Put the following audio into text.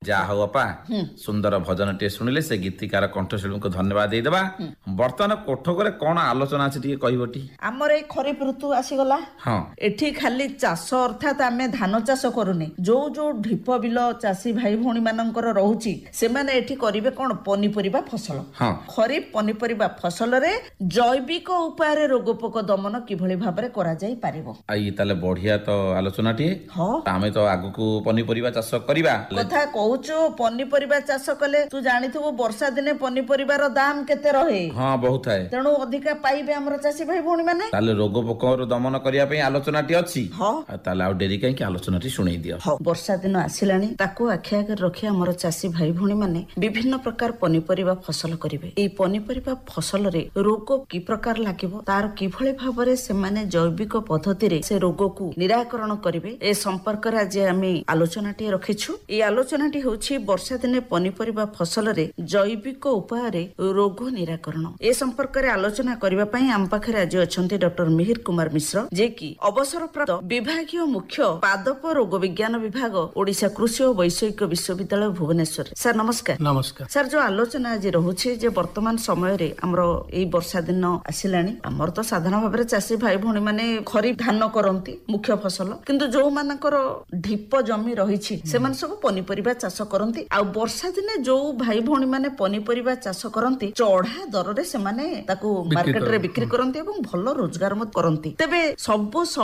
जा हो अपा सुंदर भजन टे सुनिले से गीतिकार कंठशिल्पी को धन्यवाद देदेबा। बर्तमान कोठकरे कौन आलोचना अछि टिके कहबोटी। हमर ए खरीफ ऋतु आसीगला। हां एठी खाली चाष अर्थात आमे धान चाष करूने जो जो ढिप बिल चाषी भाई भौणी मानकर रहुची से माने एठी करिवे कोन पनीपरिबा फसल। हां खरीफ पनीपरिबा फसल रे जैविक उपाय रोगपोक दमन किभଳି भाबरे करा जाई पारिबो। आई ताले बढ़िया तो आलोचना टिए। हां आमे तो आगु को पनीपरिबा चाष करिबा कथा कहूचो पनीपरिबा चाष कले तू जानिथबो वर्षा दिने पनीपरिबार दाम केते रहे। हां बहुत है तेणु अधिका पाइबे हमर चाषी भाई भौणी माने। ताले रोग पोकर दमन करिया पई आलोचना टी अछि। हां ताले आ डेरी काई कि आलोचना टी सुनै दियो। हां वर्षा दिन आसिलानी ताको आखि आगे रखि हमर चाषी भाई भौणी माने विभिन्न प्रकार पनीपरिबा फसल करिवे। ए पनीपरिबा फसल रे रोग की प्रकार लागिवो तार किभଳି भाबरे से माने जैविक पद्धति रे से रोग को निराकरण करिवे ए संपर्क रे आज आमे आलोचना टी रखिछु। ए आलोचना टी होछि वर्षा दिने पनीपरिबा फसल रे जैविक उपाय रे रोग निराकरण। ए संपर्क रे आलोचना करिबा पई आम पाखरे आज अछंती डॉक्टर मिहिर कुमार मिश्र जे कि अवसरप्राप्त विभागीय मुख्य पादप रोग विज्ञान विभाग ओडिशा कृषि और वैषयिक विश्वविद्यालय भुवनेश्वर। सर नमस्कार। नमस्कार सर जो आलोचना आज रहुछि जे वर्तमान समय रे हमरो एई वर्षा दिन आसिलानी हमर तो साधारण भाबरे चाषी भाई भौणी माने खरीफ धान करंती मुख्य फसल किंतु जो मानकर ढिप जमी रहिछि से मान सब पनीपरिबा चाष करंती आ वर्षा दिने जो भाई भौणी माने पनीपरिबा चाष करंती चढ़ा दर रे से माने ताकू मार्केट रे बिक्री करंती एवं भलो रोजगार मत करंती। तबे सब